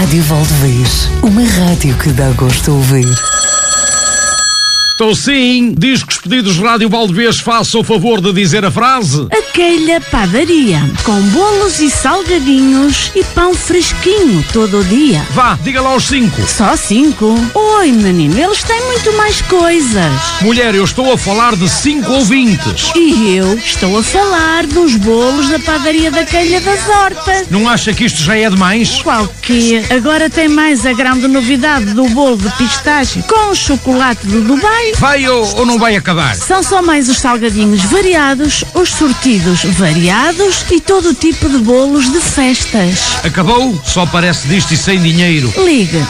Rádio Valdevez, uma rádio que dá gosto de ouvir. Estou sim. Diz que os pedidos Rádio Valdevez façam o favor de dizer a frase. Aquela padaria, com bolos e salgadinhos e pão fresquinho todo o dia. Vá, diga lá aos 5. Só 5? Oi, menino, eles têm muito mais coisas. Mulher, eu estou a falar de 5 ouvintes. E eu estou a falar dos bolos da padaria da Calha das Hortas. Não acha que isto já é demais? Qual que? Agora tem mais a grande novidade do bolo de pistache com chocolate do Dubai. Vai ou não vai acabar? São só mais os salgadinhos variados, os sortidos variados e todo o tipo de bolos de festas. Acabou? Só parece disto e sem dinheiro. Ligue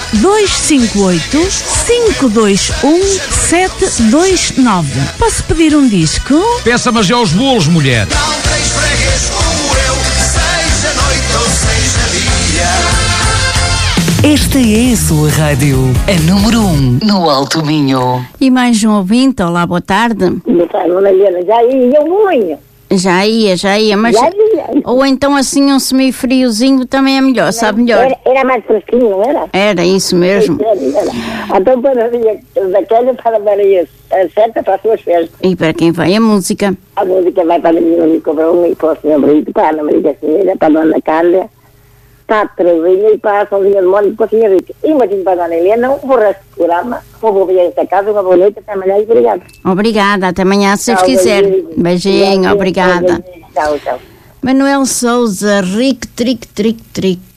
258-521-729. Posso pedir um disco? Peça, mas já aos bolos, mulher. Não tens freguês como eu, seja noite ou seja dia. Esta é a sua rádio, a número 1 no Alto Minho. E mais um ouvinte, olá, boa tarde. Boa tarde, Dona Helena. Já ia muito. Já ia, mas... Já ia. Ou então assim um semifriozinho também é melhor, sabe melhor. Era mais fresquinho, não era? Era isso mesmo. Era. Então, para a dia daquela, para a Maria certa para as suas festas. E para quem vai a música? A música vai para a minha amiga Bruna e para o Sr. Brito, para a Ana Maria Senhora, para a Dona Carla, para a Terezinha e para a Sozinha de Mónica e para o Sr. Rito. Imagino para a Dona Helena, o resto do programa. Vou ver esta casa, uma boa noite, até amanhã e obrigada. Obrigada, até amanhã, se Deus quiser. Beijinho, obrigada. Tchau, tchau. Manuel Souza, ric, tric, tric, tric.